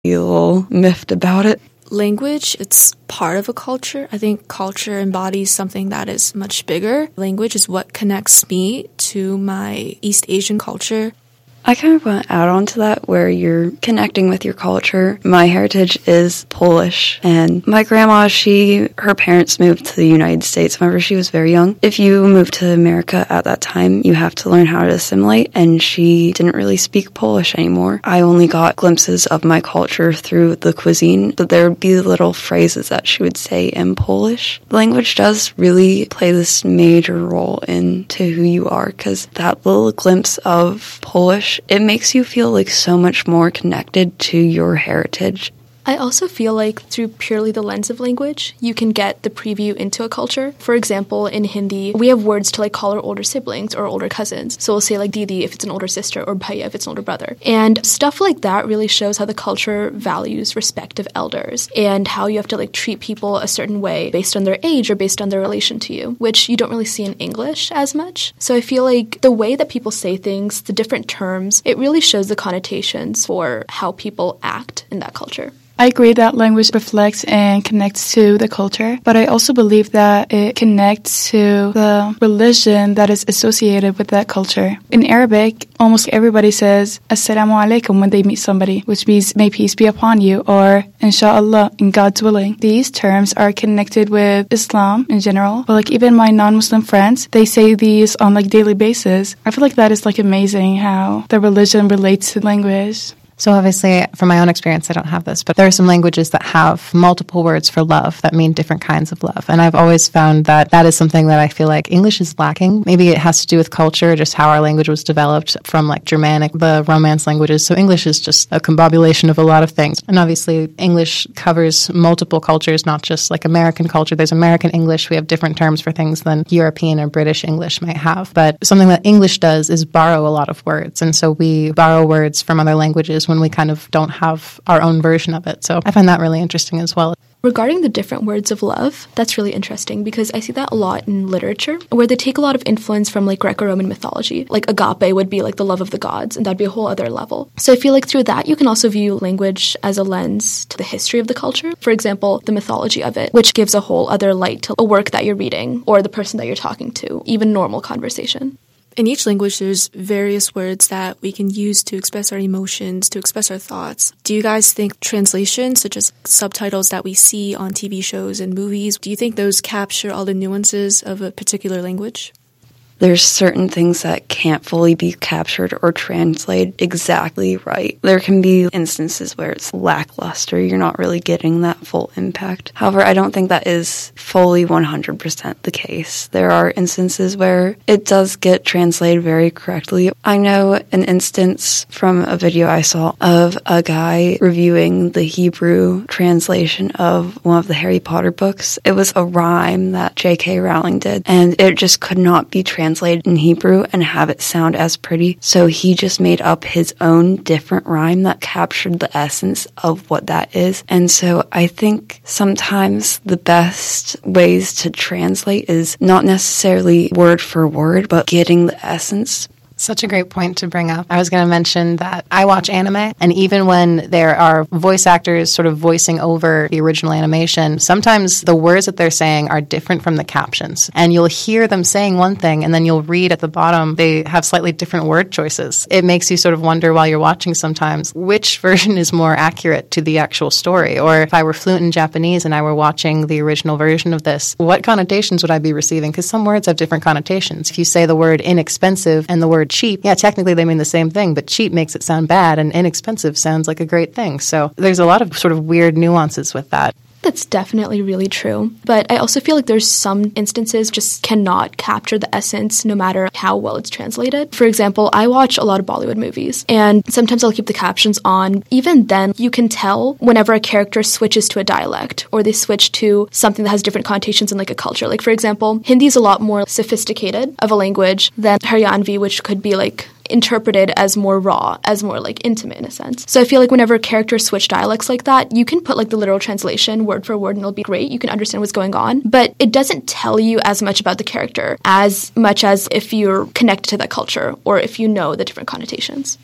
be a little miffed about it. Language, it's part of a culture. I think culture embodies something that is much bigger. Language is what connects me to my East Asian culture. I kind of want to add on to that where you're connecting with your culture. My heritage is Polish, and my grandma, her parents moved to the United States whenever she was very young. If you move to America at that time, you have to learn how to assimilate, and she didn't really speak Polish anymore. I only got glimpses of my culture through the cuisine, but there would be little phrases that she would say in Polish. Language does really play this major role into who you are, because that little glimpse of Polish, it makes you feel like so much more connected to your heritage. I also feel like through purely the lens of language, you can get the preview into a culture. For example, in Hindi, we have words to call our older siblings or older cousins. So we'll say Didi if it's an older sister or Bhaiya if it's an older brother. And stuff like that really shows how the culture values respect of elders and how you have to treat people a certain way based on their age or based on their relation to you, which you don't really see in English as much. So I feel like the way that people say things, the different terms, it really shows the connotations for how people act in that culture. I agree that language reflects and connects to the culture, but I also believe that it connects to the religion that is associated with that culture. In Arabic, almost everybody says Assalamu alaikum when they meet somebody, which means may peace be upon you, or Inshallah, in God's willing. These terms are connected with Islam in general, but even my non-Muslim friends, they say these on daily basis. I feel like that is amazing how the religion relates to language. So obviously, from my own experience, I don't have this, but there are some languages that have multiple words for love that mean different kinds of love. And I've always found that that is something that I feel like English is lacking. Maybe it has to do with culture, just how our language was developed from Germanic, the Romance languages. So English is just a combobulation of a lot of things. And obviously, English covers multiple cultures, not just American culture. There's American English. We have different terms for things than European or British English might have. But something that English does is borrow a lot of words. And so we borrow words from other languages when we kind of don't have our own version of it. So I find that really interesting as well. Regarding the different words of love, that's really interesting because I see that a lot in literature where they take a lot of influence from Greco-Roman mythology. Agape would be the love of the gods, and that'd be a whole other level. So I feel through that you can also view language as a lens to the history of the culture. For example, the mythology of it, which gives a whole other light to a work that you're reading or the person that you're talking to, even normal conversation. In each language, there's various words that we can use to express our emotions, to express our thoughts. Do you guys think translation, such as subtitles that we see on TV shows and movies, do you think those capture all the nuances of a particular language? There's certain things that can't fully be captured or translated exactly right. There can be instances where it's lackluster. You're not really getting that full impact. However, I don't think that is fully 100% the case. There are instances where it does get translated very correctly. I know an instance from a video I saw of a guy reviewing the Hebrew translation of one of the Harry Potter books. It was a rhyme that J.K. Rowling did, and it just could not be translated in Hebrew and have it sound as pretty. So he just made up his own different rhyme that captured the essence of what that is. And so I think sometimes the best ways to translate is not necessarily word for word, but getting the essence. Such a great point to bring up. I was going to mention that I watch anime, and even when there are voice actors sort of voicing over the original animation, sometimes the words that they're saying are different from the captions. And you'll hear them saying one thing, and then you'll read at the bottom, they have slightly different word choices. It makes you sort of wonder while you're watching sometimes which version is more accurate to the actual story. Or if I were fluent in Japanese and I were watching the original version of this, what connotations would I be receiving? Because some words have different connotations. If you say the word inexpensive and the word cheap, yeah, technically they mean the same thing, but cheap makes it sound bad and inexpensive sounds like a great thing. So there's a lot of sort of weird nuances with that. That's definitely really true. But I also feel like there's some instances just cannot capture the essence no matter how well it's translated. For example, I watch a lot of Bollywood movies, and sometimes I'll keep the captions on. Even then, you can tell whenever a character switches to a dialect or they switch to something that has different connotations in a culture. For example, Hindi is a lot more sophisticated of a language than Haryanvi, which could be interpreted as more raw, as more intimate in a sense. So I feel whenever characters switch dialects like that, you can put the literal translation word for word and it'll be great. You can understand what's going on, but it doesn't tell you as much about the character as much as if you're connected to that culture or if you know the different connotations.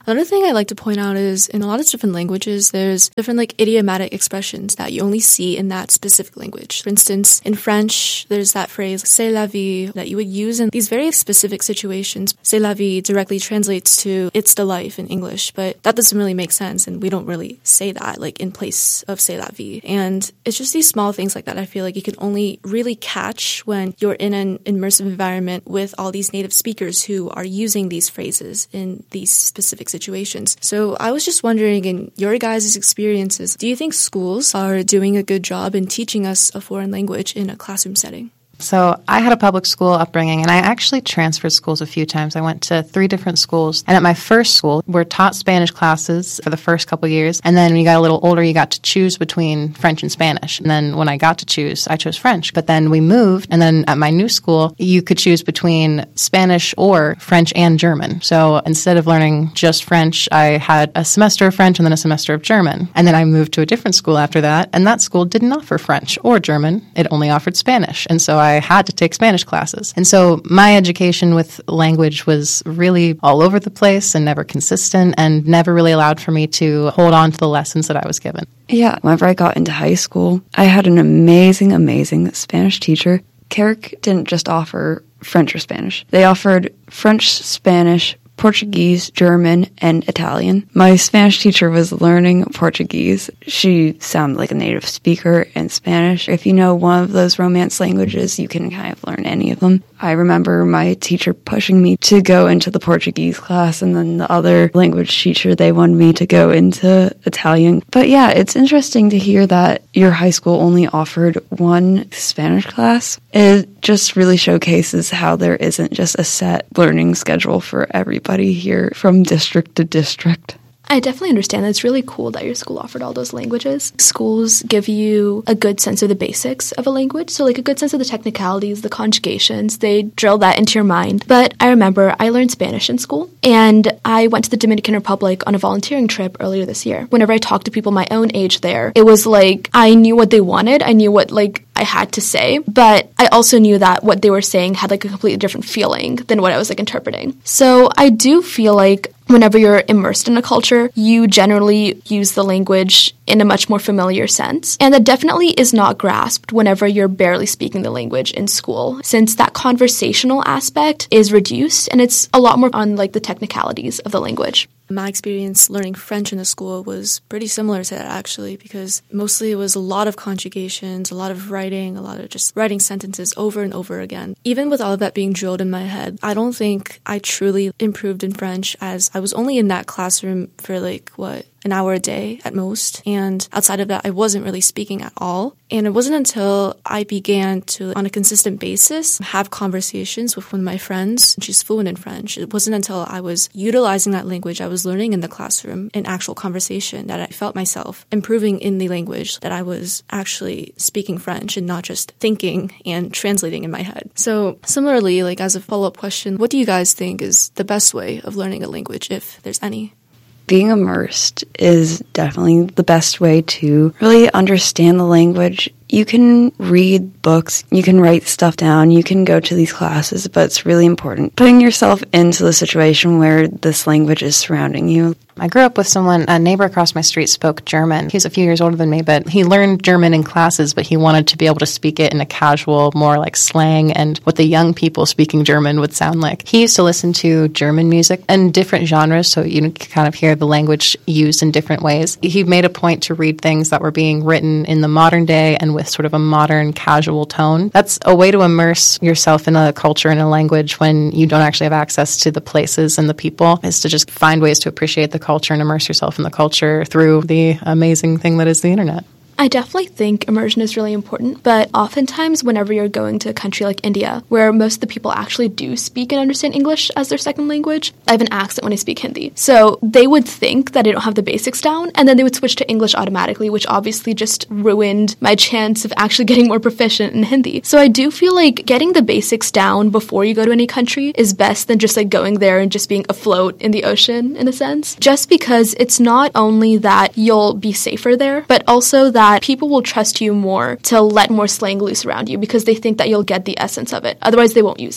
Another thing I like to point out is in a lot of different languages, there's different like idiomatic expressions that you only see in that specific language. For instance, in French, there's that phrase, c'est la vie, that you would use in these very specific situations. C'est la vie directly translates to it's the life in English, but that doesn't really make sense, and we don't really say that like in place of c'est la vie. And it's just these small things like that I feel like you can only really catch when you're in an immersive environment with all these native speakers who are using these phrases in these specific situations. So I was just wondering, in your guys' experiences, do you think schools are doing a good job in teaching us a foreign language in a classroom setting? So I had a public school upbringing, and I actually transferred schools a few times. I went to 3 different schools. And at my first school, we're taught Spanish classes for the first couple years. And then when you got a little older, you got to choose between French and Spanish. And then when I got to choose, I chose French. But then we moved, and then at my new school, you could choose between Spanish or French and German. So instead of learning just French, I had a semester of French and then a semester of German. And then I moved to a different school after that, and that school didn't offer French or German. It only offered Spanish. And so I had to take Spanish classes. And so my education with language was really all over the place and never consistent, and never really allowed for me to hold on to the lessons that I was given. Yeah, whenever I got into high school, I had an amazing Spanish teacher. Carrick didn't just offer French or Spanish. They offered French, Spanish, Portuguese, German, and Italian. My Spanish teacher was learning Portuguese. She sounded like a native speaker in Spanish. If you know one of those Romance languages, you can kind of learn any of them. I remember my teacher pushing me to go into the Portuguese class, and then the other language teacher, they wanted me to go into Italian. But yeah, it's interesting to hear that your high school only offered one Spanish class. It just really showcases how there isn't just a set learning schedule for everybody here from district to district. I definitely understand that it's really cool that your school offered all those languages. Schools give you a good sense of the basics of a language, so like a good sense of the technicalities, the conjugations, they drill that into your mind. But I remember I learned Spanish in school, and I went to the Dominican Republic on a volunteering trip earlier this year. Whenever I talked to people my own age there, it was like I knew what they wanted, I knew what I had to say, but I also knew that what they were saying had like a completely different feeling than what I was like interpreting. So I do feel like whenever you're immersed in a culture, you generally use the language in a much more familiar sense. And that definitely is not grasped whenever you're barely speaking the language in school, since that conversational aspect is reduced and it's a lot more on like the technicalities of the language. My experience learning French in the school was pretty similar to that, actually, because mostly it was a lot of conjugations, a lot of writing, a lot of just writing sentences over and over again. Even with all of that being drilled in my head, I don't think I truly improved in French, as I was only in that classroom for an hour a day at most. And outside of that, I wasn't really speaking at all. And it wasn't until I began to, on a consistent basis, have conversations with one of my friends. She's fluent in French. It wasn't until I was utilizing that language I was learning in the classroom in actual conversation that I felt myself improving in the language, that I was actually speaking French and not just thinking and translating in my head. So similarly, as a follow-up question, what do you guys think is the best way of learning a language, if there's any? Being immersed is definitely the best way to really understand the language. You can read books, you can write stuff down, you can go to these classes, but it's really important putting yourself into the situation where this language is surrounding you. I grew up with a neighbor across my street spoke German. He's a few years older than me, but he learned German in classes, but he wanted to be able to speak it in a casual, more like slang and what the young people speaking German would sound like. He used to listen to German music and different genres, so you can kind of hear the language used in different ways. He made a point to read things that were being written in the modern day and with sort of a modern, casual tone. That's a way to immerse yourself in a culture and a language when you don't actually have access to the places and the people, is to just find ways to appreciate the culture and immerse yourself in the culture through the amazing thing that is the internet. I definitely think immersion is really important, but oftentimes whenever you're going to a country like India, where most of the people actually do speak and understand English as their second language, I have an accent when I speak Hindi. So they would think that I don't have the basics down, and then they would switch to English automatically, which obviously just ruined my chance of actually getting more proficient in Hindi. So I do feel like getting the basics down before you go to any country is best than just going there and just being afloat in the ocean, in a sense. Just because it's not only that you'll be safer there, but also that people will trust you more to let more slang loose around you because they think that you'll get the essence of it. Otherwise, they won't use it.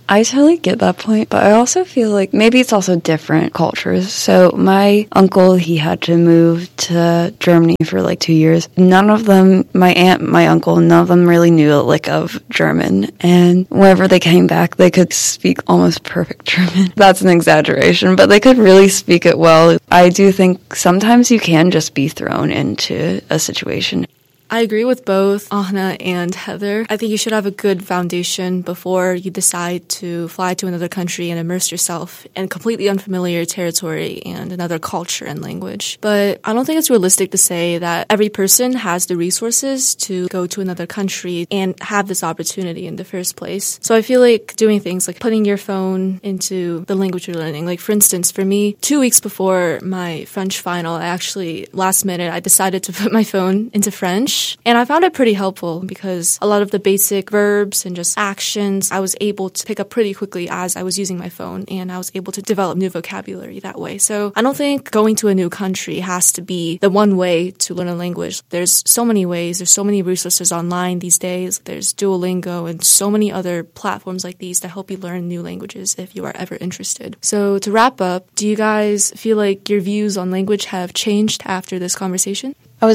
I totally get that point, but I also feel like maybe it's also different cultures. So my uncle, he had to move to Germany for like 2 years. None of them, my aunt, my uncle, none of them really knew a lick of German. And whenever they came back, they could speak almost perfect German. That's an exaggeration, but they could really speak it well. I do think sometimes you can just be thrown into a situation. I agree with both Ahna and Heather. I think you should have a good foundation before you decide to fly to another country and immerse yourself in completely unfamiliar territory and another culture and language. But I don't think it's realistic to say that every person has the resources to go to another country and have this opportunity in the first place. So I feel like doing things like putting your phone into the language you're learning. Like, for instance, for me, 2 weeks before my French final, I actually, last minute, I decided to put my phone into French. And I found it pretty helpful because a lot of the basic verbs and just actions I was able to pick up pretty quickly as I was using my phone, and I was able to develop new vocabulary that way. So I don't think going to a new country has to be the one way to learn a language. There's so many ways. There's so many resources online these days. There's Duolingo and so many other platforms like these that help you learn new languages if you are ever interested. So to wrap up, do you guys feel like your views on language have changed after this conversation? I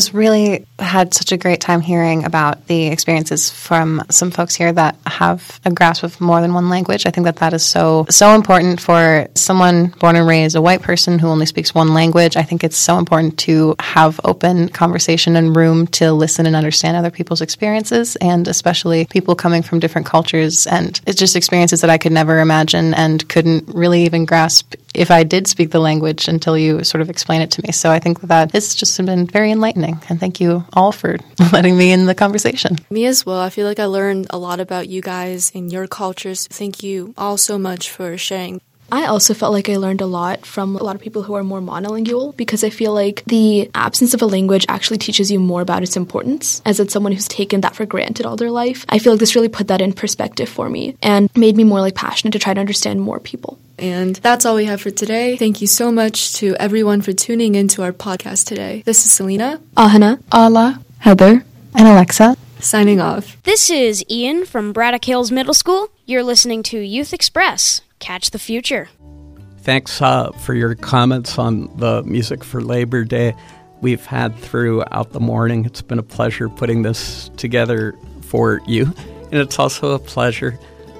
had such a great time hearing about the experiences from some folks here that have a grasp of more than one language. I think that is so important for someone born and raised, a white person who only speaks one language. I think it's so important to have open conversation and room to listen and understand other people's experiences, and especially people coming from different cultures. And it's just experiences that I could never imagine and couldn't really even grasp if I did speak the language until you sort of explain it to me. So I think that it's just been very enlightening. And thank you all for letting me in the conversation. Me as well. I feel like I learned a lot about you guys and your cultures. Thank you all so much for sharing. I also felt like I learned a lot from a lot of people who are more monolingual, because I feel like the absence of a language actually teaches you more about its importance. As it's someone who's taken that for granted all their life, I feel like this really put that in perspective for me and made me more passionate to try to understand more people. And that's all we have for today. Thank you so much to everyone for tuning into our podcast today. This is Selena, Ahana, Ala, Heather, and Alexa, signing off. This is Ian from Braddock Hills Middle School. You're listening to Youth Express. Catch the future. Thanks for your comments on the music for Labor Day we've had throughout the morning. It's been a pleasure putting this together for you. And it's also a pleasure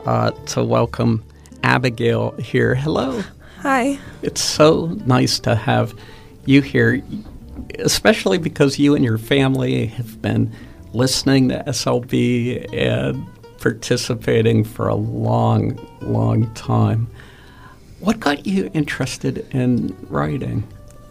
to welcome Abigail here. Hello. Hi. It's so nice to have you here, especially because you and your family have been listening to SLB and participating for a long, long time. What got you interested in writing?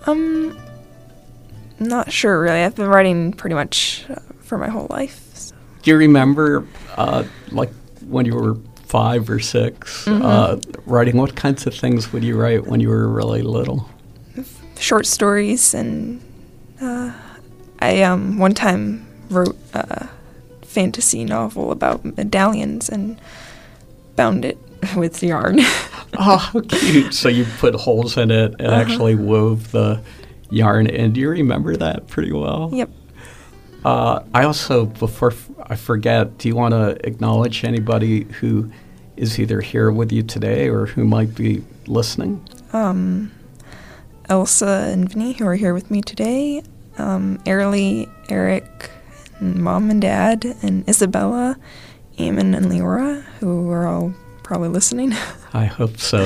Not sure, really. I've been writing pretty much for my whole life. So. Do you remember, when you were 5 or 6, writing? What kinds of things would you write when you were really little? Short stories, and I one time wrote a fantasy novel about medallions and bound it with yarn. Oh, how cute. So you put holes in it and actually wove the yarn in. Do you remember that pretty well? Yep. I also, before I forget, do you want to acknowledge anybody who is either here with you today or who might be listening? Elsa and Vinny, who are here with me today. Airly, Eric, and Mom and Dad, and Isabella, Eamon, and Leora, who are all probably listening. I hope so.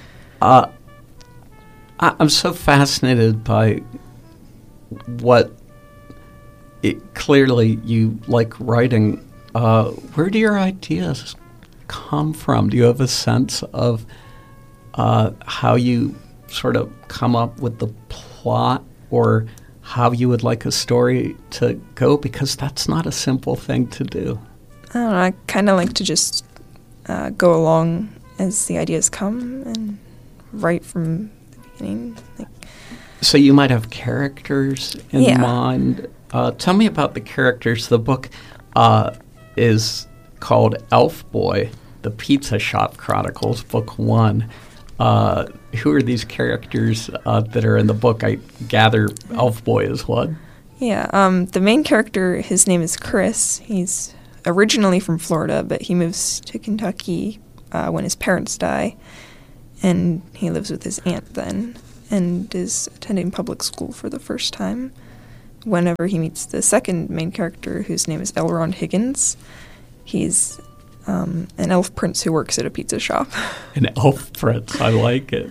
I'm so fascinated by what clearly you like writing. Where do your ideas come from? Do you have a sense of how you sort of come up with the plot, or how you would like a story to go? Because that's not a simple thing to do. I don't know. I kind of like to just go along as the ideas come and write from the beginning. So you might have characters in mind. Tell me about the characters. The book is called Elf Boy, The Pizza Shop Chronicles, Book 1. Who are these characters that are in the book? I gather Elf Boy is one. Yeah, the main character, his name is Chris. He's originally from Florida, but he moves to Kentucky when his parents die, and he lives with his aunt then, and is attending public school for the first time. Whenever he meets the second main character, whose name is Elrond Higgins, he's an elf prince who works at a pizza shop. An elf prince, I like it.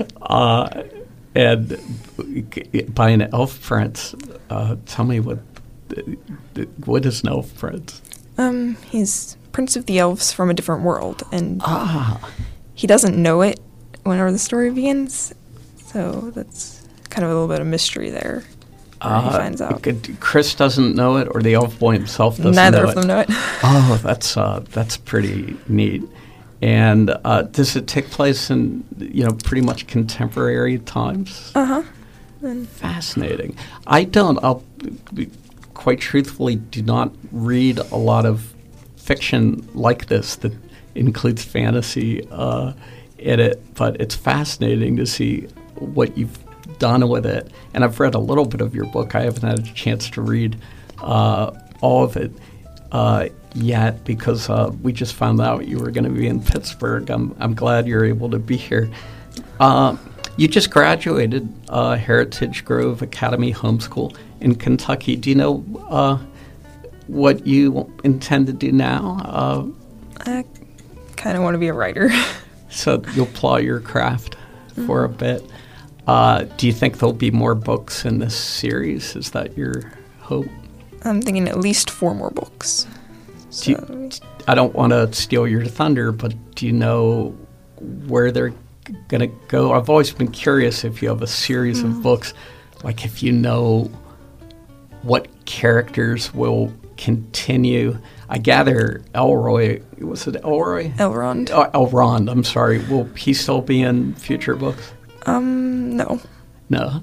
And by an elf prince, tell me what is an elf prince? He's Prince of the Elves from a different world, and he doesn't know it whenever the story begins, so that's kind of a little bit of mystery there. He finds out. Chris doesn't know it, or the elf boy himself doesn't Neither know of them know it. Oh, that's pretty neat. And does it take place in pretty much contemporary times? Fascinating. I'll quite truthfully do not read a lot of fiction like this that includes fantasy in it, but it's fascinating to see what you've done with it. And I've read a little bit of your book. I haven't had a chance to read all of it yet because we just found out you were going to be in Pittsburgh. I'm glad you're able to be here. You just graduated Heritage Grove Academy Homeschool in Kentucky. Do you know what you intend to do now? I kind of want to be a writer. So you'll plow your craft for a bit. Do you think there'll be more books in this series? Is that your hope? I'm thinking at least 4 more books. I don't want to steal your thunder, but do you know where they're going to go? I've always been curious if you have a series of books, like if you know what characters will continue. I gather Elroy, was it Elroy? Elrond. Oh, Elrond, I'm sorry. Will he still be in future books? No. No?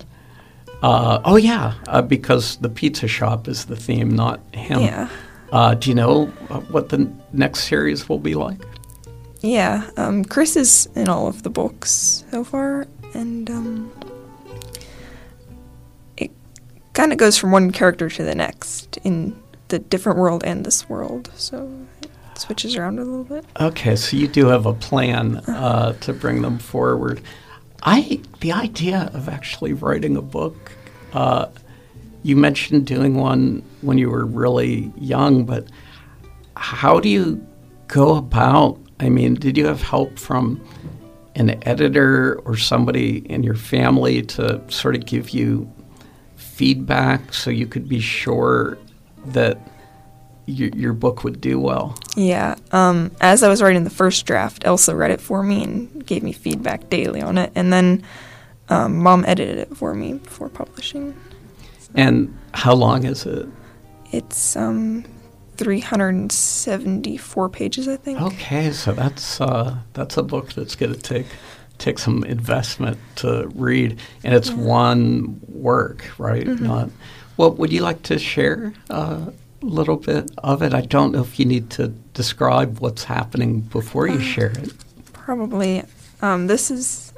Because the pizza shop is the theme, not him. Yeah. Do you know what the next series will be like? Yeah. Chris is in all of the books so far, and it kind of goes from one character to the next in the different world and this world, so it switches around a little bit. Okay, so you do have a plan to bring them forward. The idea of actually writing a book, you mentioned doing one when you were really young, but how do you go about, did you have help from an editor or somebody in your family to sort of give you feedback so you could be sure that your book would do well? Yeah. As I was writing the first draft, Elsa read it for me and gave me feedback daily on it. And then Mom edited it for me before publishing. So. And how long is it? It's 374 pages, I think. Okay, so that's a book that's going to take some investment to read. And it's one work, right? Mm-hmm. Well, would you like to share a little bit of it? I don't know if you need to describe what's happening before you share it. Probably. This is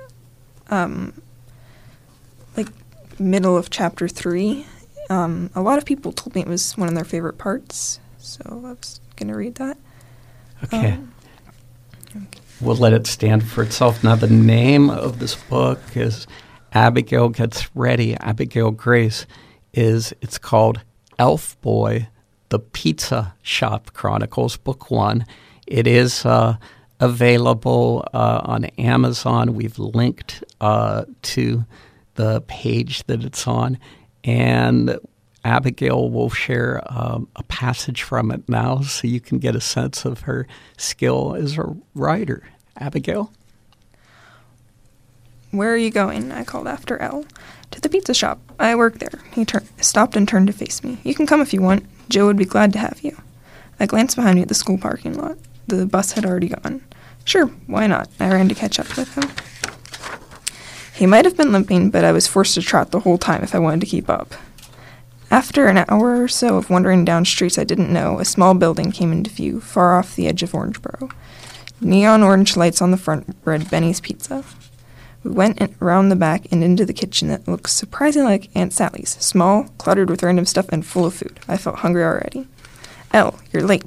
middle of chapter 3. A lot of people told me it was one of their favorite parts, so I was going to read that. Okay. We'll let it stand for itself. Now, the name of this book is Abigail Gets Ready, Abigail Grace. It's called Elf Boy, The Pizza Shop Chronicles, Book 1. It is available on Amazon. We've linked to the page that it's on, and Abigail will share a passage from it now so you can get a sense of her skill as a writer. Abigail? "Where are you going?" I called after El. "To the pizza shop. I work there." He stopped and turned to face me. "You can come if you want. Joe would be glad to have you." I glanced behind me at the school parking lot. The bus had already gone. "Sure, why not?" I ran to catch up with him. He might have been limping, but I was forced to trot the whole time if I wanted to keep up. After an hour or so of wandering down streets I didn't know, a small building came into view, far off the edge of Orangeboro. Neon orange lights on the front read Benny's Pizza. We went around the back and into the kitchen that looked surprisingly like Aunt Sally's, small, cluttered with random stuff, and full of food. I felt hungry already. "El, you're late,"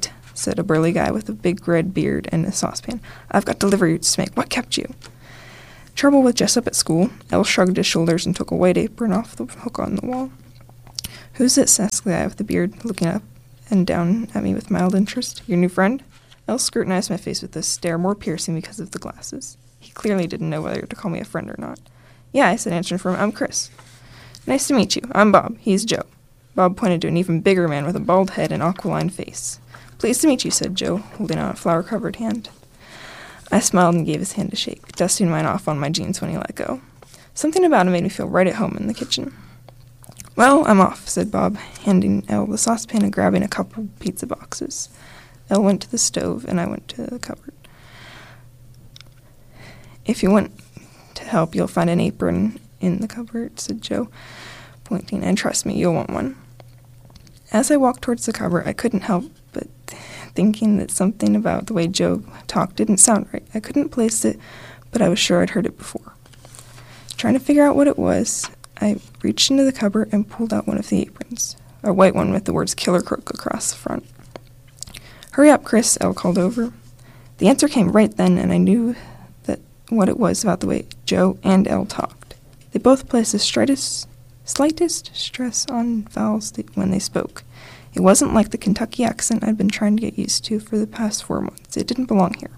said a burly guy with a big red beard and a saucepan. "I've got deliveries to make. What kept you?" "Trouble with Jessup at school." El shrugged his shoulders and took a white apron off the hook on the wall. "Who's this?" asked the guy with the beard, looking up and down at me with mild interest. "Your new friend?" El scrutinized my face with a stare more piercing because of the glasses. He clearly didn't know whether to call me a friend or not. "Yeah," I said, answering for him. "I'm Chris." "Nice to meet you. I'm Bob. He's Joe." Bob pointed to an even bigger man with a bald head and aquiline face. "Pleased to meet you," said Joe, holding out a flour-covered hand. I smiled and gave his hand a shake, dusting mine off on my jeans when he let go. Something about him made me feel right at home in the kitchen. "Well, I'm off," said Bob, handing Elle the saucepan and grabbing a couple pizza boxes. Elle went to the stove, and I went to the cupboard. "If you want to help, you'll find an apron in the cupboard," said Joe, pointing, "and trust me, you'll want one." As I walked towards the cupboard, I couldn't help but thinking that something about the way Joe talked didn't sound right. I couldn't place it, but I was sure I'd heard it before. Trying to figure out what it was, I reached into the cupboard and pulled out one of the aprons, a white one with the words Killer Crook across the front. "Hurry up, Chris," Elle called over. The answer came right then, and I knew that what it was about the way Joe and Elle talked. They both placed the slightest stress on vowels when they spoke. It wasn't like the Kentucky accent I'd been trying to get used to for the past 4 months. It didn't belong here.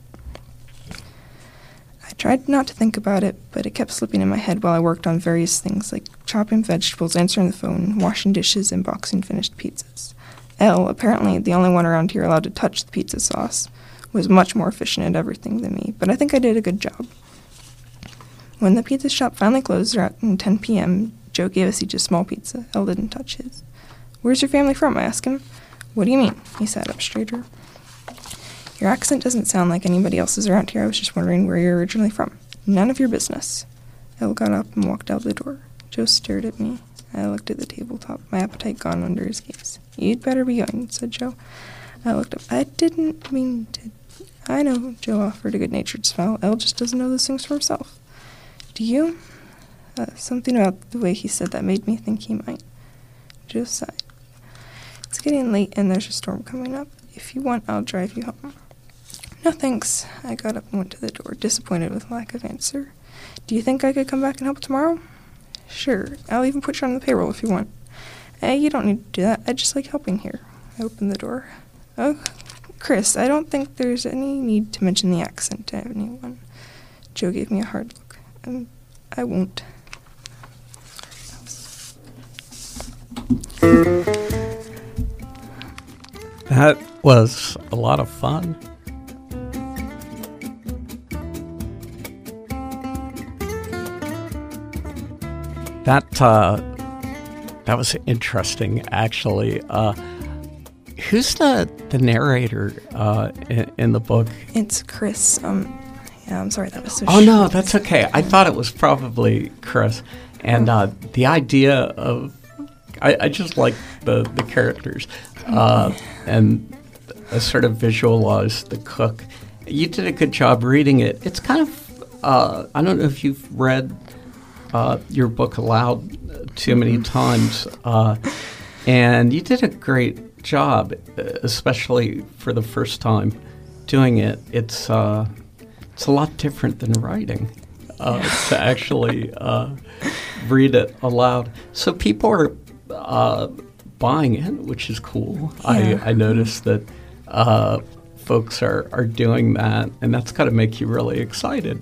I tried not to think about it, but it kept slipping in my head while I worked on various things like chopping vegetables, answering the phone, washing dishes, and boxing finished pizzas. Elle, apparently the only one around here allowed to touch the pizza sauce, was much more efficient at everything than me, but I think I did a good job. When the pizza shop finally closed at 10 p.m., Joe gave us each a small pizza. Elle didn't touch his. "Where's your family from?" I asked him. "What do you mean?" He sat up straighter. "Your accent doesn't sound like anybody else's around here. I was just wondering where you're originally from." "None of your business." Elle got up and walked out the door. Joe stared at me. I looked at the tabletop, my appetite gone under his gaze. "You'd better be going," said Joe. I looked up. "I didn't mean to." "I know," Joe offered a good-natured smile. "Elle just doesn't know those things for himself." "Do you?" Something about the way he said that made me think he might. Joe sighed. "It's getting late and there's a storm coming up. If you want, I'll drive you home." "No, thanks." I got up and went to the door, disappointed with lack of answer. "Do you think I could come back and help tomorrow?" "Sure. I'll even put you on the payroll if you want." You don't need to do that. I just like helping here." I opened the door. "Oh, Chris, I don't think there's any need to mention the accent to anyone." Joe gave me a hard look. "I won't." That was a lot of fun. That was interesting, actually. Who's the narrator in the book? It's Chris. Yeah, I'm sorry, that was so Oh, short. no, that's okay. I thought it was probably Chris. And the idea of... I just like the characters. And I sort of visualized the cook. You did a good job reading it. It's kind of... I don't know if you've read your book aloud too many times. And you did a great job, especially for the first time doing it. It's a lot different than writing to actually read it aloud. So people are buying it, which is cool. Yeah. I noticed that folks are doing that, and that's got to make you really excited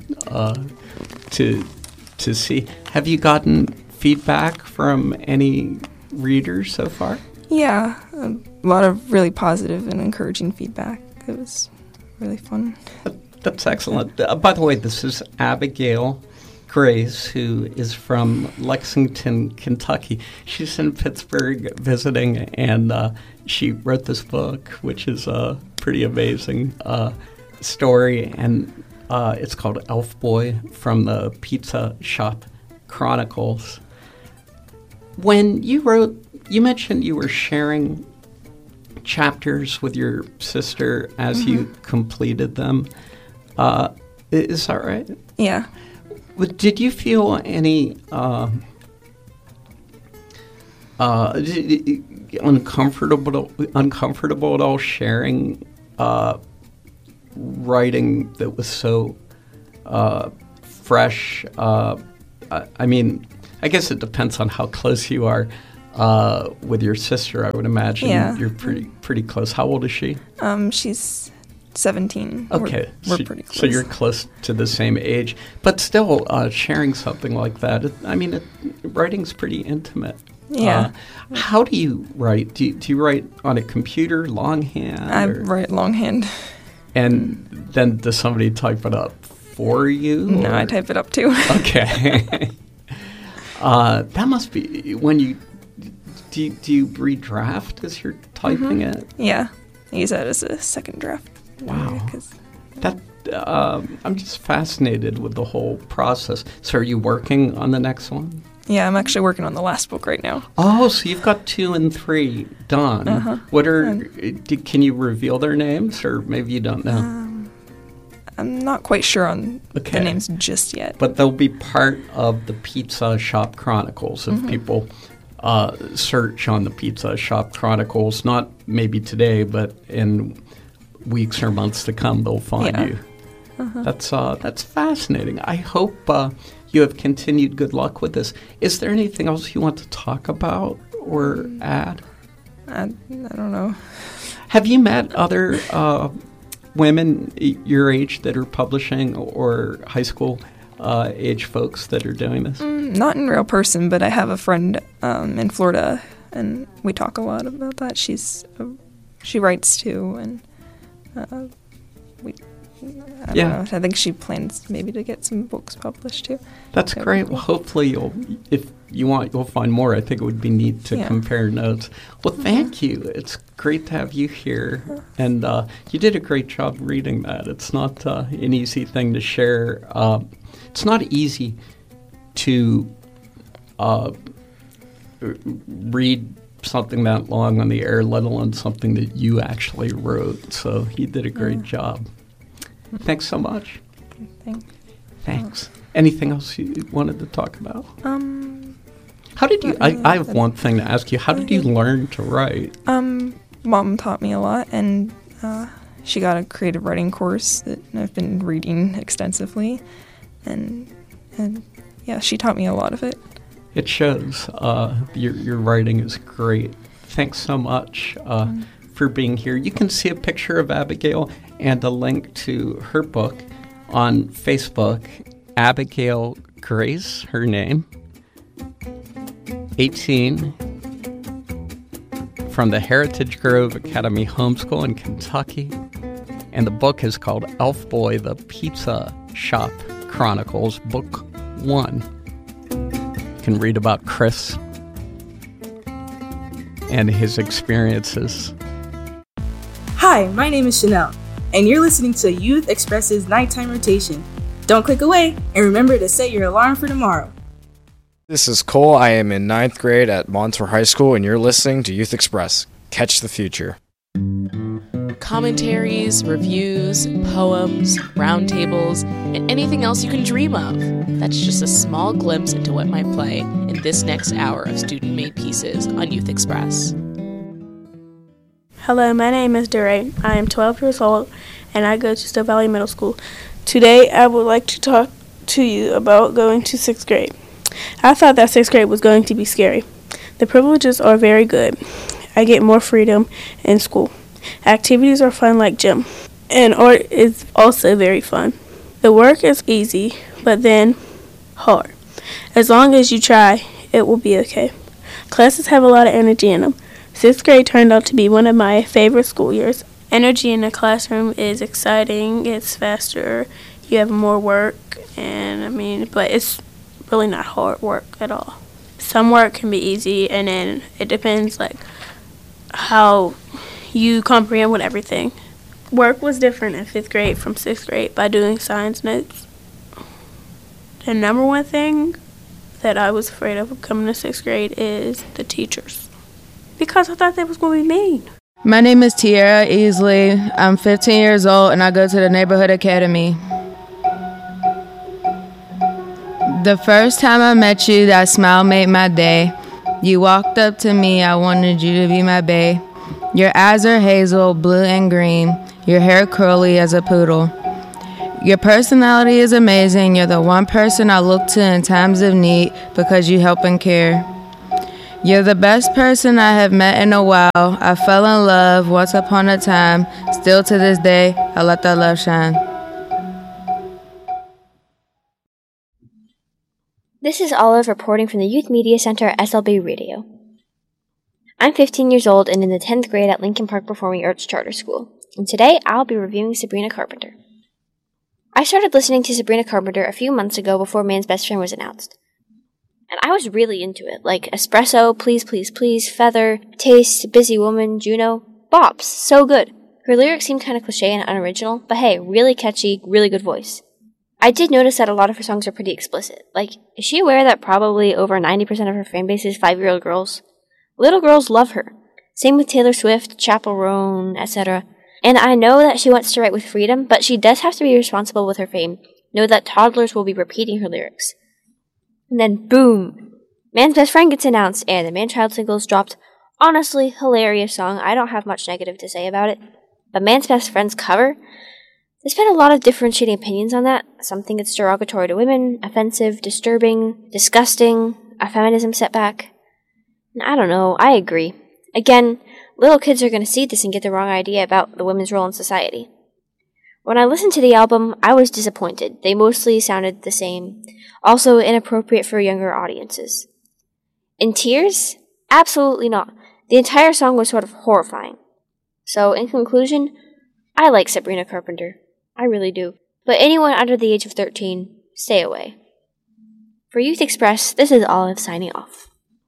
to see. Have you gotten feedback from any readers so far? Yeah, a lot of really positive and encouraging feedback. It was really fun. That's excellent. By the way, this is Abigail Grace, who is from Lexington, Kentucky. She's in Pittsburgh visiting, and she wrote this book, which is a pretty amazing story, and it's called Elf Boy from the Pizza Shop Chronicles. When you wrote, you mentioned you were sharing chapters with your sister as you completed them. Is that right? Yeah. Did you feel any uncomfortable at all sharing writing that was so fresh. I mean, I guess it depends on how close you are with your sister. I would imagine you're pretty close. How old is she? She's 17. Okay, we're pretty close. So you're close to the same age, but still sharing something like that. Writing's pretty intimate. Yeah. How do you write? Do you write on a computer, longhand? I write longhand. And then does somebody type it up for you? No, I type it up too. Okay. That must be when you do you redraft as you're typing it? Yeah, I use that as a second draft. Wow. I'm just fascinated with the whole process. So are you working on the next one? Yeah, I'm actually working on the last book right now. Oh, so you've got 2 and 3 done. Uh-huh. What are? Can you reveal their names, or maybe you don't know? I'm not quite sure on the names just yet. But they'll be part of the Pizza Shop Chronicles. If people search on the Pizza Shop Chronicles, not maybe today, but in weeks or months to come, they'll find you. That's fascinating. I hope you have continued good luck with this. Is there anything else you want to talk about or add? I don't know. Have you met other women your age that are publishing, or high school age folks that are doing this? Not in real person, but I have a friend in Florida, and we talk a lot about that. She writes too, and I don't know. I think she plans maybe to get some books published too. That's great. Well, hopefully if you want, you'll find more. I think it would be neat to compare notes. Well, thank you. It's great to have you here. And you did a great job reading that. It's not an easy thing to share. It's not easy to read something that long on the air, let alone something that you actually wrote. So you did a great job. Thanks so much. Thanks. Anything else you wanted to talk about? How did you? I have one thing to ask you. How did you learn to write? Mom taught me a lot, and she got a creative writing course that I've been reading extensively, and yeah, she taught me a lot of it. It shows. Your writing is great. Thanks so much for being here. You can see a picture of Abigail and a link to her book on Facebook. Abigail Grace, her name, 18, from the Heritage Grove Academy Homeschool in Kentucky. And the book is called Elf Boy, the Pizza Shop Chronicles, Book 1. You can read about Chris and his experiences. Hi, my name is Chanel, and you're listening to Youth Express's Nighttime Rotation. Don't click away, and remember to set your alarm for tomorrow. This is Cole. I am in 9th grade at Montour High School, and you're listening to Youth Express. Catch the future. Commentaries, reviews, poems, roundtables, and anything else you can dream of. That's just a small glimpse into what might play in this next hour of student-made pieces on Youth Express. Hello, my name is DeRay. I am 12 years old, and I go to Still Valley Middle School. Today, I would like to talk to you about going to 6th grade. I thought that 6th grade was going to be scary. The privileges are very good. I get more freedom in school. Activities are fun like gym, and art is also very fun. The work is easy, but then hard. As long as you try, it will be okay. Classes have a lot of energy in them. 6th grade turned out to be one of my favorite school years. Energy in the classroom is exciting, it's faster, you have more work, but it's really not hard work at all. Some work can be easy, and then it depends how you comprehend with everything. Work was different in 5th grade from 6th grade by doing science notes. The number one thing that I was afraid of coming to 6th grade is the teachers, because I thought they was going to be mean. My name is Tiara Easley. I'm 15 years old, and I go to the Neighborhood Academy. The first time I met you, that smile made my day. You walked up to me, I wanted you to be my bae. Your eyes are hazel, blue, and green. Your hair curly as a poodle. Your personality is amazing. You're the one person I look to in times of need because you help and care. You're the best person I have met in a while. I fell in love once upon a time. Still to this day, I let that love shine. This is Olive reporting from the Youth Media Center at SLB Radio. I'm 15 years old and in the 10th grade at Lincoln Park Performing Arts Charter School, and today I'll be reviewing Sabrina Carpenter. I started listening to Sabrina Carpenter a few months ago before Man's Best Friend was announced. And I was really into it, like Espresso, Please Please Please, Feather, Taste, Busy Woman, Juno, bops, so good. Her lyrics seemed kind of cliche and unoriginal, but hey, really catchy, really good voice. I did notice that a lot of her songs are pretty explicit. Like, is she aware that probably over 90% of her fan base is 5-year-old girls? Little girls love her. Same with Taylor Swift, Chappell Roan, etc. And I know that she wants to write with freedom, but she does have to be responsible with her fame. Know that toddlers will be repeating her lyrics. And then boom! Man's Best Friend gets announced, and the Man-Child singles dropped. Honestly, hilarious song. I don't have much negative to say about it. But Man's Best Friend's cover? There's been a lot of differentiating opinions on that. Some think it's derogatory to women, offensive, disturbing, disgusting, a feminism setback. And I don't know, I agree. Again, little kids are going to see this and get the wrong idea about the women's role in society. When I listened to the album, I was disappointed. They mostly sounded the same. Also inappropriate for younger audiences. In tears? Absolutely not. The entire song was sort of horrifying. So, in conclusion, I like Sabrina Carpenter. I really do. But anyone under the age of 13, stay away. For Youth Express, this is Olive signing off.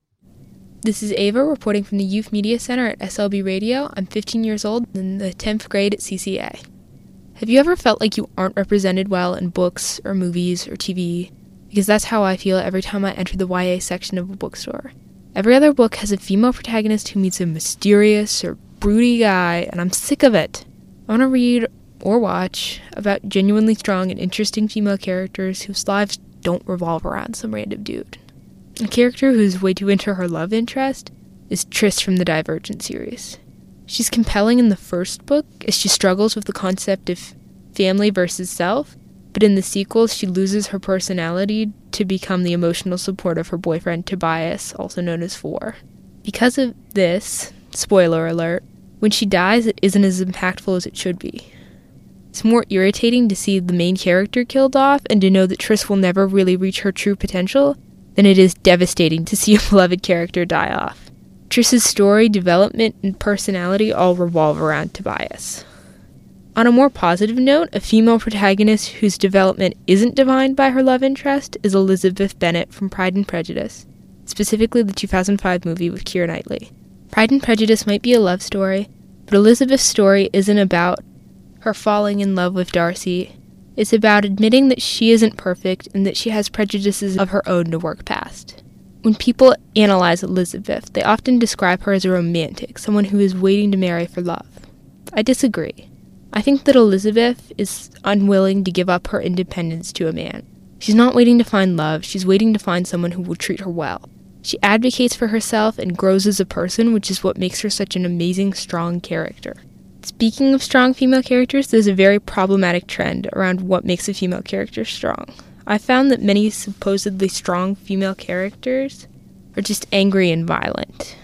This is Ava reporting from the Youth Media Center at SLB Radio. I'm 15 years old in the 10th grade at CCA. Have you ever felt like you aren't represented well in books or movies or TV? Because that's how I feel every time I enter the YA section of a bookstore. Every other book has a female protagonist who meets a mysterious or broody guy, and I'm sick of it. I want to read or watch about genuinely strong and interesting female characters whose lives don't revolve around some random dude. A character who's way too into her love interest is Tris from the Divergent series. She's compelling in the first book as she struggles with the concept of family versus self, but in the sequels she loses her personality to become the emotional support of her boyfriend Tobias, also known as Four. Because of this, spoiler alert, when she dies it isn't as impactful as it should be. It's more irritating to see the main character killed off and to know that Tris will never really reach her true potential than it is devastating to see a beloved character die off. Tris's story, development, and personality all revolve around Tobias. On a more positive note, a female protagonist whose development isn't defined by her love interest is Elizabeth Bennet from Pride and Prejudice, specifically the 2005 movie with Keira Knightley. Pride and Prejudice might be a love story, but Elizabeth's story isn't about her falling in love with Darcy. It's about admitting that she isn't perfect and that she has prejudices of her own to work past. When people analyze Elizabeth, they often describe her as a romantic, someone who is waiting to marry for love. I disagree. I think that Elizabeth is unwilling to give up her independence to a man. She's not waiting to find love, she's waiting to find someone who will treat her well. She advocates for herself and grows as a person, which is what makes her such an amazing, strong character. Speaking of strong female characters, there's a very problematic trend around what makes a female character strong. I found that many supposedly strong female characters are just angry and violent.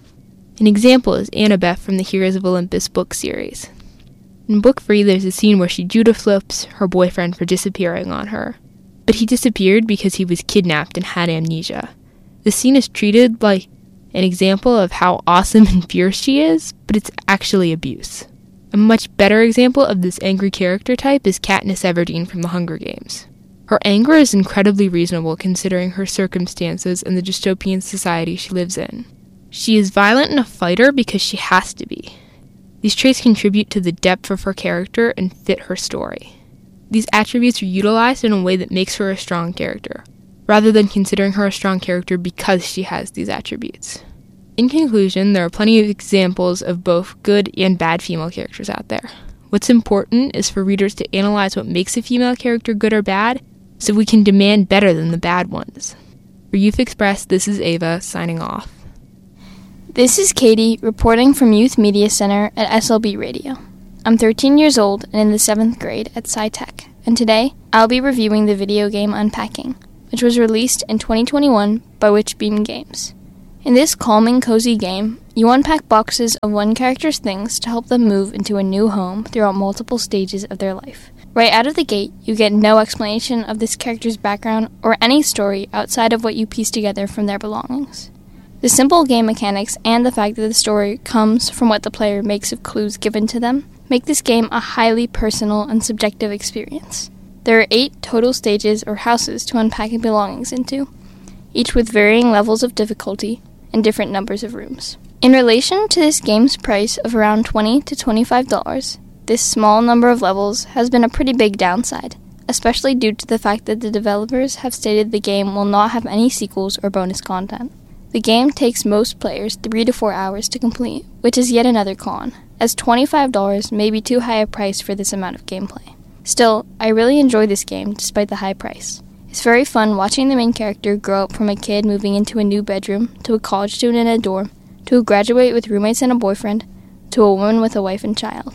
An example is Annabeth from the Heroes of Olympus book series. In book 3, there's a scene where she Judah flips her boyfriend for disappearing on her. But he disappeared because he was kidnapped and had amnesia. The scene is treated like an example of how awesome and fierce she is, but it's actually abuse. A much better example of this angry character type is Katniss Everdeen from The Hunger Games. Her anger is incredibly reasonable considering her circumstances and the dystopian society she lives in. She is violent and a fighter because she has to be. These traits contribute to the depth of her character and fit her story. These attributes are utilized in a way that makes her a strong character, rather than considering her a strong character because she has these attributes. In conclusion, there are plenty of examples of both good and bad female characters out there. What's important is for readers to analyze what makes a female character good or bad, so we can demand better than the bad ones. For Youth Express, this is Ava, signing off. This is Katie reporting from Youth Media Center at SLB Radio. I'm 13 years old and in the 7th grade at SciTech, and today I'll be reviewing the video game Unpacking, which was released in 2021 by Witchbeam Games. In this calming, cozy game, you unpack boxes of one character's things to help them move into a new home throughout multiple stages of their life. Right out of the gate, you get no explanation of this character's background or any story outside of what you piece together from their belongings. The simple game mechanics and the fact that the story comes from what the player makes of clues given to them make this game a highly personal and subjective experience. There are 8 total stages or houses to unpack your belongings into, each with varying levels of difficulty and different numbers of rooms. In relation to this game's price of around $20 to $25, this small number of levels has been a pretty big downside, especially due to the fact that the developers have stated the game will not have any sequels or bonus content. The game takes most players 3 to 4 hours to complete, which is yet another con, as $25 may be too high a price for this amount of gameplay. Still, I really enjoy this game despite the high price. It's very fun watching the main character grow up from a kid moving into a new bedroom, to a college student in a dorm, to a graduate with roommates and a boyfriend, to a woman with a wife and child.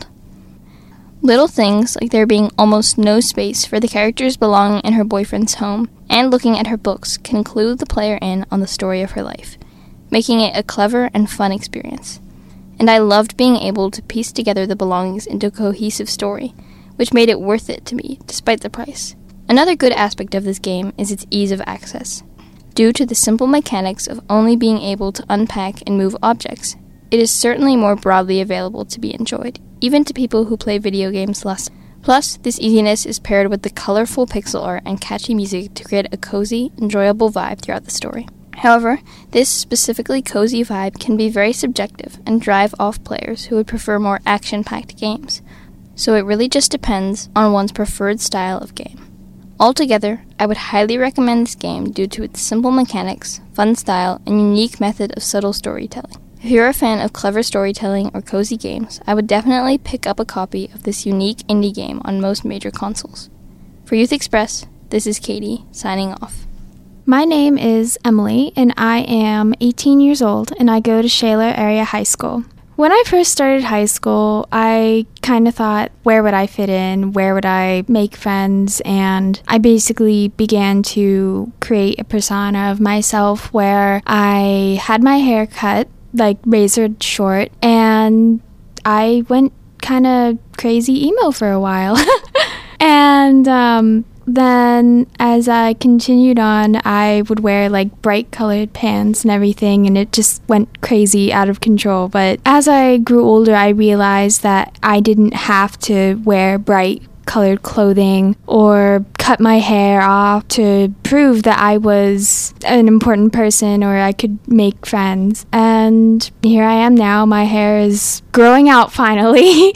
Little things like there being almost no space for the character's belonging in her boyfriend's home and looking at her books can clue the player in on the story of her life, making it a clever and fun experience. And I loved being able to piece together the belongings into a cohesive story, which made it worth it to me despite the price. Another good aspect of this game is its ease of access. Due to the simple mechanics of only being able to unpack and move objects, it is certainly more broadly available to be enjoyed, even to people who play video games less. Plus, this easiness is paired with the colorful pixel art and catchy music to create a cozy, enjoyable vibe throughout the story. However, this specifically cozy vibe can be very subjective and drive off players who would prefer more action-packed games, so it really just depends on one's preferred style of game. Altogether, I would highly recommend this game due to its simple mechanics, fun style, and unique method of subtle storytelling. If you're a fan of clever storytelling or cozy games, I would definitely pick up a copy of this unique indie game on most major consoles. For Youth Express, this is Katie, signing off. My name is Emily, and I am 18 years old, and I go to Shaler Area High School. When I first started high school, I kind of thought, where would I fit in? Where would I make friends? And I basically began to create a persona of myself where I had my hair cut, like razored short, and I went kind of crazy emo for a while. And then as I continued on, I would wear like bright colored pants and everything, and it just went crazy out of control. But as I grew older, I realized that I didn't have to wear bright colored clothing or cut my hair off to prove that I was an important person or I could make friends. And here I am now. My hair is growing out finally,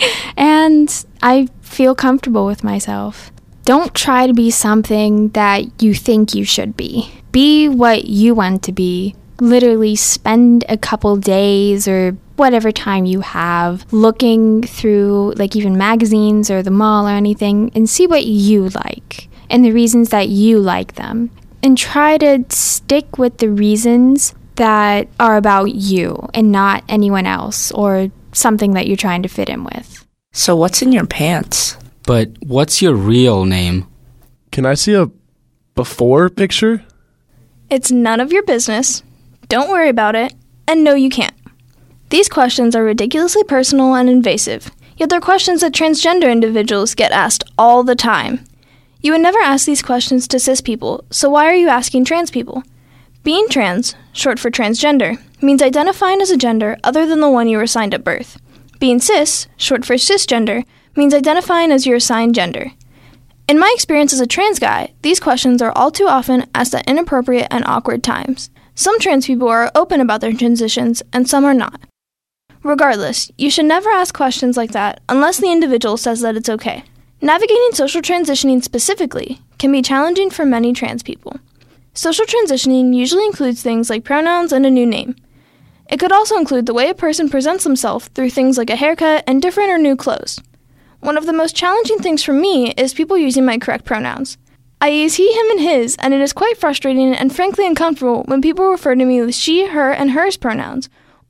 and I feel comfortable with myself. Don't try to be something that you think you should be. Be what you want to be. Literally spend a couple days or whatever time you have looking through like even magazines or the mall or anything and see what you like and the reasons that you like them. And try to stick with the reasons that are about you and not anyone else or something that you're trying to fit in with. So what's in your pants? But what's your real name? Can I see a before picture? It's none of your business. Don't worry about it. And no, you can't. These questions are ridiculously personal and invasive, yet they're questions that transgender individuals get asked all the time. You would never ask these questions to cis people, so why are you asking trans people? Being trans, short for transgender, means identifying as a gender other than the one you were assigned at birth. Being cis, short for cisgender, means identifying as your assigned gender. In my experience as a trans guy, these questions are all too often asked at inappropriate and awkward times. Some trans people are open about their transitions, and some are not. Regardless, you should never ask questions like that unless the individual says that it's okay. Navigating social transitioning specifically can be challenging for many trans people. Social transitioning usually includes things like pronouns and a new name. It could also include the way a person presents themselves through things like a haircut and different or new clothes. One of the most challenging things for me is people using my correct pronouns. I use he, him, and his, and it is quite frustrating and frankly uncomfortable when people refer to me with she, her, and hers pronouns,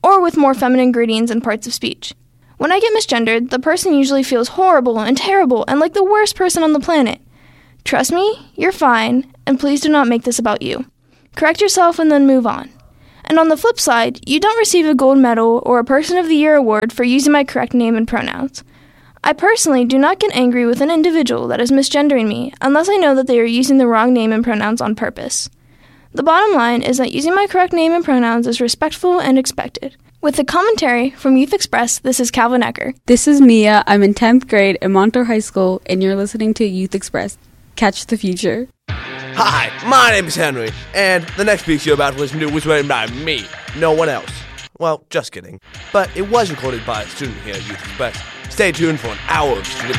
or with more feminine greetings and parts of speech. When I get misgendered, the person usually feels horrible and terrible and like the worst person on the planet. Trust me, you're fine, and please do not make this about you. Correct yourself and then move on. And on the flip side, you don't receive a gold medal or a Person of the Year award for using my correct name and pronouns. I personally do not get angry with an individual that is misgendering me unless I know that they are using the wrong name and pronouns on purpose. The bottom line is that using my correct name and pronouns is respectful and expected. With the commentary from Youth Express, this is Calvin Ecker. This is Mia. I'm in 10th grade at Montour High School, and you're listening to Youth Express. Catch the future. Hi, my name is Henry, and the next piece you're about to listen to was written by me, no one else. Well, just kidding. But it was recorded by a student here at Youth Express. Stay tuned for an hour of student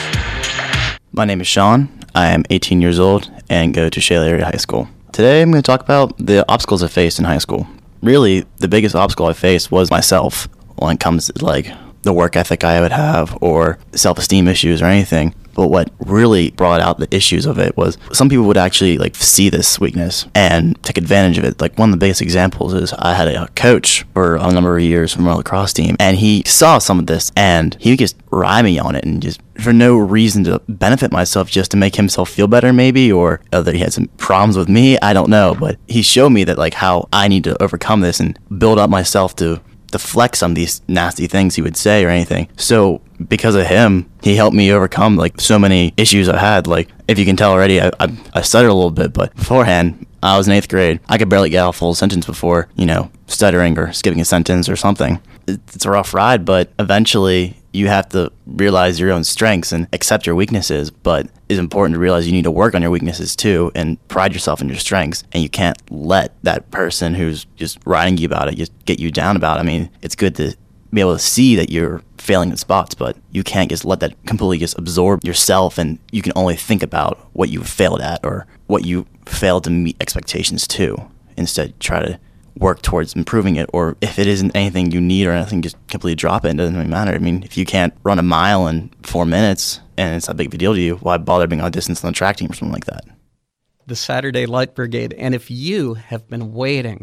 pieces. My name is Sean. I am 18 years old and go to Shale Area High School. Today I'm going to talk about the obstacles I faced in high school. Really, the biggest obstacle I faced was myself when it comes to like the work ethic I would have or self-esteem issues or anything. But what really brought out the issues of it was some people would actually like see this weakness and take advantage of it. Like one of the biggest examples is I had a coach for a number of years from our lacrosse team, and he saw some of this and he would just ride me on it, and just for no reason to benefit myself, just to make himself feel better maybe, or that he had some problems with me, I don't know. But he showed me that like how I need to overcome this and build up myself to deflect some of these nasty things he would say or anything. So because of him, he helped me overcome like so many issues I had. Like if you can tell already, I stuttered a little bit, but beforehand I was in 8th grade. I could barely get out a full sentence before, stuttering or skipping a sentence or something. It's a rough ride, but eventually you have to realize your own strengths and accept your weaknesses, but it's important to realize you need to work on your weaknesses too and pride yourself in your strengths, and you can't let that person who's just riding you about it just get you down about it. I mean, it's good to be able to see that you're failing in spots, but you can't just let that completely just absorb yourself, and you can only think about what you failed at or what you failed to meet expectations to. Instead, try to work towards improving it, or if it isn't anything you need or anything, just completely drop it. It doesn't really matter. I mean, if you can't run a mile in 4 minutes and it's not a big of a deal to you, why bother being on a distance on the track team or something like that? The Saturday Light Brigade. And if you have been waiting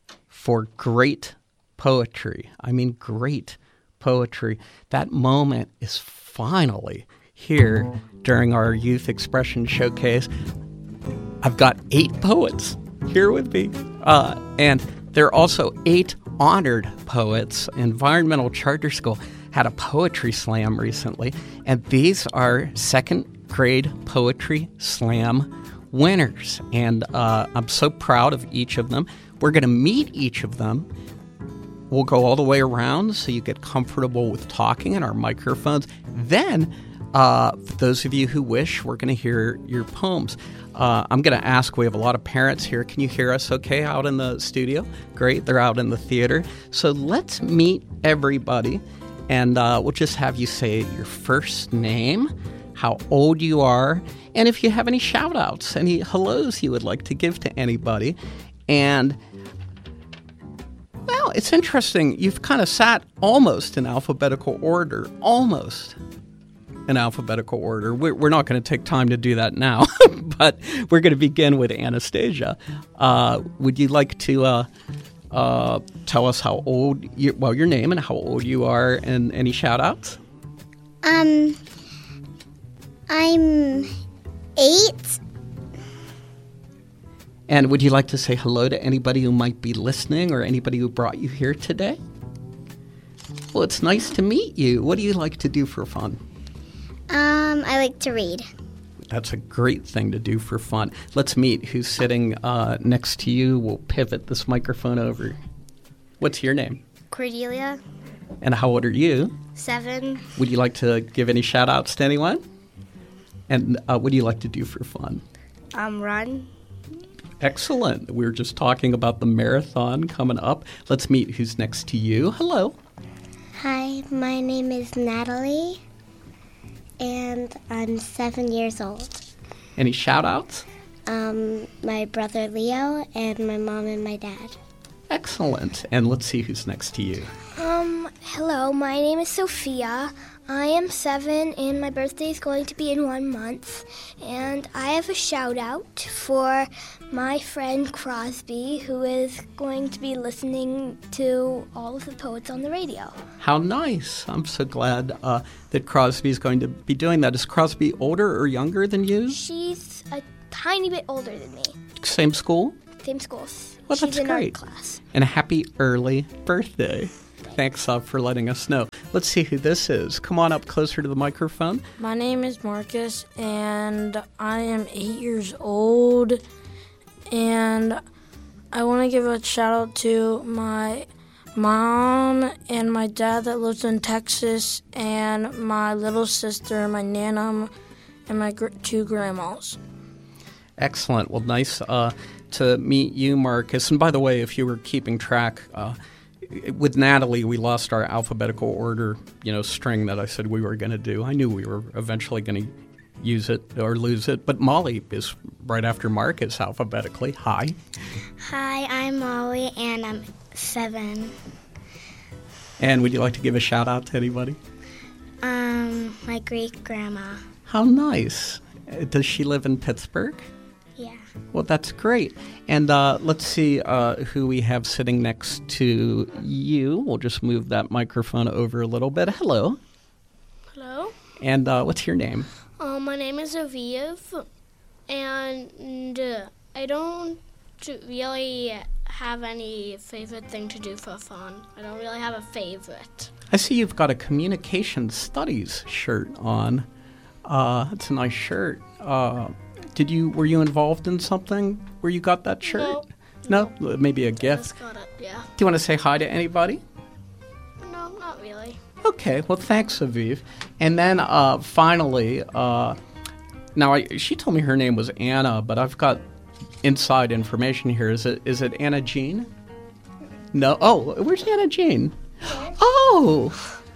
for great poetry, I mean great poetry, that moment is finally here during our Youth Expression Showcase. I've got 8 poets here with me, and there are also 8 honored poets. Environmental Charter School had a poetry slam recently, and these are 2nd grade poetry slam winners, and I'm so proud of each of them. We're going to meet each of them. We'll go all the way around so you get comfortable with talking in our microphones. Then, for those of you who wish, we're going to hear your poems. I'm going to ask, we have a lot of parents here. Can you hear us okay out in the studio? Great, they're out in the theater. So let's meet everybody, and we'll just have you say your first name, how old you are, and if you have any shout-outs, any hellos you would like to give to anybody. And, well, it's interesting. You've kind of sat almost in alphabetical order, almost in alphabetical order. We're not going to take time to do that now, but we're going to begin with Anastasia. Would you like to tell us how old your name and how old you are, and any shout-outs? I'm 8. And would you like to say hello to anybody who might be listening or anybody who brought you here today? Well, it's nice to meet you. What do you like to do for fun? I like to read. That's a great thing to do for fun. Let's meet who's sitting next to you. We'll pivot this microphone over. What's your name? Cordelia. And how old are you? 7. Would you like to give any shout-outs to anyone? And what do you like to do for fun? Run. Excellent. We were just talking about the marathon coming up. Let's meet who's next to you. Hello. Hi, my name is Natalie, and I'm 7 years old. Any shout-outs? My brother Leo and my mom and my dad. Excellent. And let's see who's next to you. Hello, my name is Sophia. I am 7 and my birthday is going to be in 1 month. And I have a shout out for my friend Crosby, who is going to be listening to all of the poets on the radio. How nice. I'm so glad that Crosby's going to be doing that. Is Crosby older or younger than you? She's a tiny bit older than me. Same school? Same school. Well, She's that's in great. art class. And a happy early birthday. Thanks for letting us know. Let's see who this is. Come on up closer to the microphone. My name is Marcus, and I am 8 years old. And I want to give a shout out to my mom and my dad that lives in Texas, and my little sister, my nana, and my 2 grandmas. Excellent. Well, nice to meet you, Marcus. And by the way, if you were keeping track, with Natalie, we lost our alphabetical order, string that I said we were going to do. I knew we were eventually going to use it or lose it. But Molly is right after Marcus alphabetically. Hi. Hi, I'm Molly, and I'm 7. And would you like to give a shout out to anybody? My great-grandma. How nice. Does she live in Pittsburgh? Yeah. Well, that's great. And let's see who we have sitting next to you. We'll just move that microphone over a little bit. Hello. Hello. And what's your name? My name is Aviv, and I don't really have any favorite thing to do for fun. I don't really have a favorite. I see you've got a communication studies shirt on. It's a nice shirt. Were you involved in something where you got that shirt? No? Maybe a gift? I just got it, yeah. Do you want to say hi to anybody? No, not really. Okay, well, thanks, Aviv. And then finally, she told me her name was Anna, but I've got inside information here. Is it Anna Jean? No. Oh, where's Anna Jean? Oh!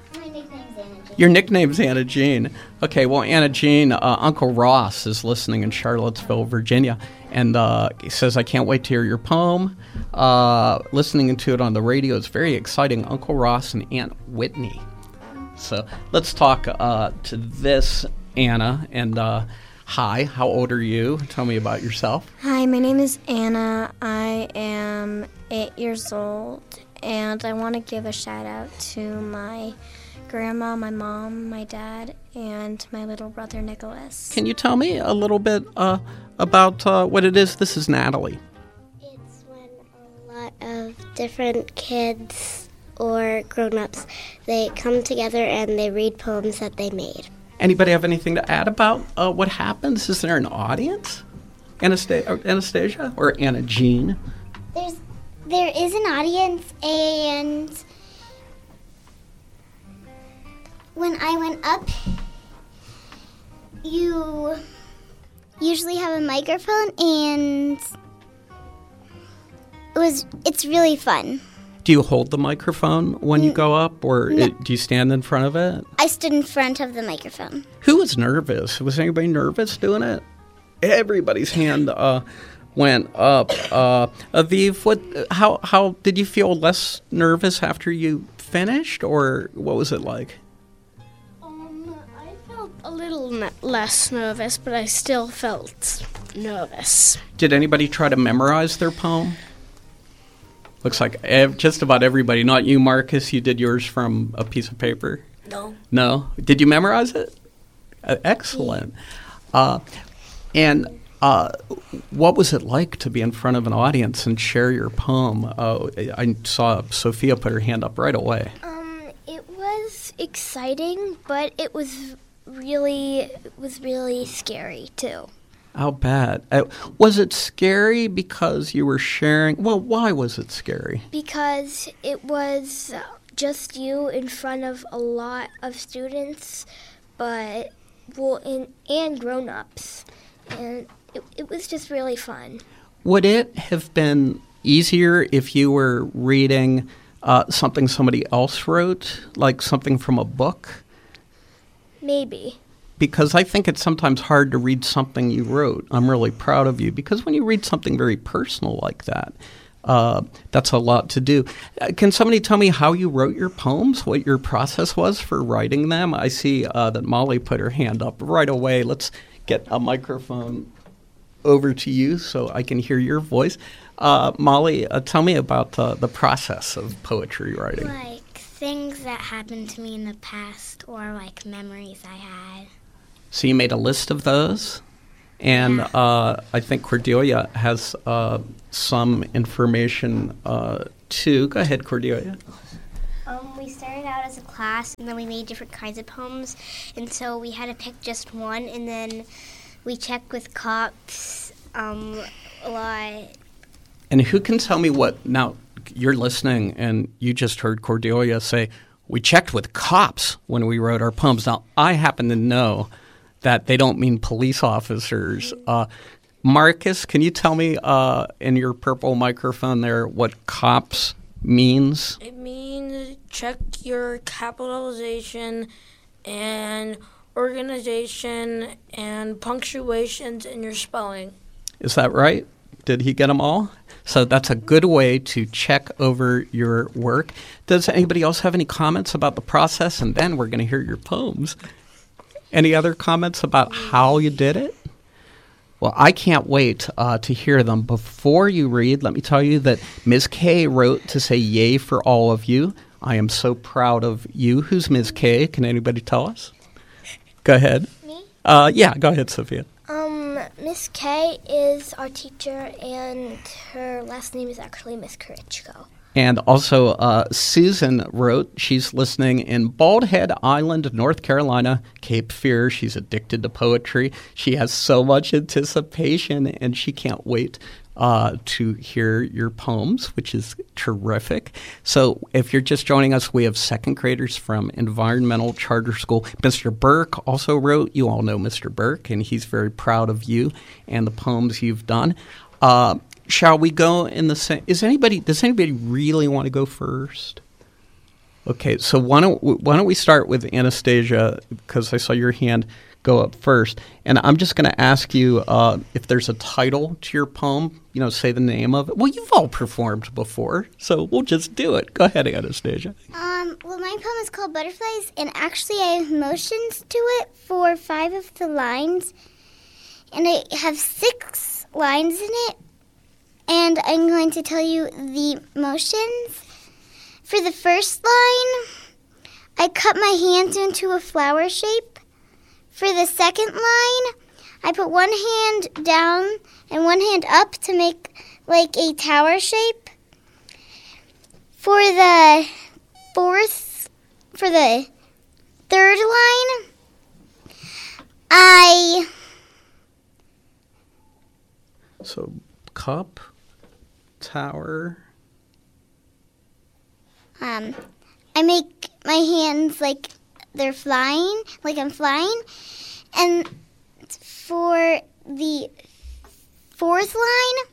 Your nickname's Anna Jean. Okay, well, Anna Jean, Uncle Ross is listening in Charlottesville, Virginia, and he says, I can't wait to hear your poem. Listening to it on the radio is very exciting. Uncle Ross and Aunt Whitney. So let's talk to this, Anna. And hi, how old are you? Tell me about yourself. Hi, my name is Anna. I am 8 years old, and I want to give a shout out to my grandma, my mom, my dad, and my little brother Nicholas. Can you tell me a little bit about what it is? This is Natalie. It's when a lot of different kids or grown-ups, they come together and they read poems that they made. Anybody have anything to add about what happens? Is there an audience? Anastasia or Anna Jean? There is an audience, and when I went up, you usually have a microphone, and it's really fun. Do you hold the microphone when you go up, or do you stand in front of it? I stood in front of the microphone. Who was nervous? Was anybody nervous doing it? Everybody's hand went up. Aviv, how did you feel less nervous after you finished, or what was it like? I felt a little less nervous, but I still felt nervous. Did anybody try to memorize their poem? Looks like just about everybody. Not you, Marcus. You did yours from a piece of paper? No. No? Did you memorize it? Excellent. And what was it like to be in front of an audience and share your poem? I saw Sophia put her hand up right away. It was exciting, but it was really scary too. How bad? Was it scary because you were sharing? Well, why was it scary? Because it was just you in front of a lot of students, and grown-ups, and it was just really fun. Would it have been easier if you were reading something somebody else wrote, like something from a book? Maybe. Because I think it's sometimes hard to read something you wrote. I'm really proud of you, because when you read something very personal like that, That's a lot to do. Can somebody tell me how you wrote your poems, what your process was for writing them? I see that Molly put her hand up right away. Let's get a microphone over to you so I can hear your voice. Molly, tell me about the process of poetry writing. Like things that happened to me in the past or like memories I had. So you made a list of those? And I think Cordelia has some information too. Go ahead, Cordelia. We started out as a class, and then we made different kinds of poems, and so we had to pick just one, and then we checked with cops a lot. And who can tell me what, now you're listening and you just heard Cordelia say, we checked with cops when we wrote our poems. Now, I happen to know that they don't mean police officers. Marcus, can you tell me in your purple microphone there what cops means? It means check your capitalization and organization and punctuations in your spelling. Is that right? Did he get them all? So that's a good way to check over your work. Does anybody else have any comments about the process? And then we're going to hear your poems. Any other comments about how you did it? Well, I can't wait to hear them. Before you read, let me tell you that Ms. K wrote to say yay for all of you. I am so proud of you. Who's Ms. K? Can anybody tell us? Go ahead. Me? Yeah, go ahead, Sophia. Miss K is our teacher, and her last name is actually Miss Karichko. And also, Susan wrote, she's listening in Bald Head Island, North Carolina, Cape Fear. She's addicted to poetry. She has so much anticipation, and she can't wait to hear your poems, which is terrific. So if you're just joining us, we have second graders from Environmental Charter School. Mr. Burke also wrote. You all know Mr. Burke, and he's very proud of you and the poems you've done. Shall we go in the same? Does anybody really want to go first? Okay, so why don't we start with Anastasia, because I saw your hand go up first, and I'm just going to ask you if there's a title to your poem. Say the name of it. Well, you've all performed before, so we'll just do it. Go ahead, Anastasia. Well, my poem is called Butterflies, and actually I have motions to it for 5 of the lines, and I have 6 lines in it. And I'm going to tell you the motions. For the first line, I cut my hands into a flower shape. For the second line, I put one hand down and one hand up to make like a tower shape. For the third line, So, cup, tower. I make my hands like they're flying, like I'm flying. And for the fourth line,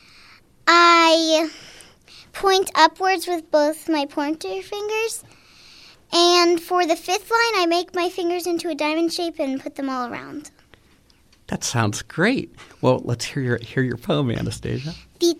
I point upwards with both my pointer fingers. And for the fifth line, I make my fingers into a diamond shape and put them all around. That sounds great. Well, let's hear your poem, Anastasia. The